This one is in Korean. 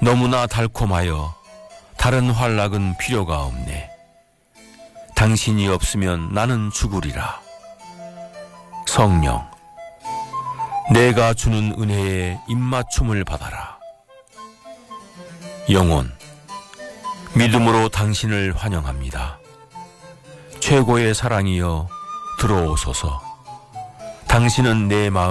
너무나 달콤하여 다른 환락은 필요가 없네. 당신이 없으면 나는 죽으리라. 성령, 내가 주는 은혜에 입맞춤을 받아라. 영혼, 믿음으로 당신을 환영합니다. 최고의 사랑이여 들어오소서. 당신은 내 마음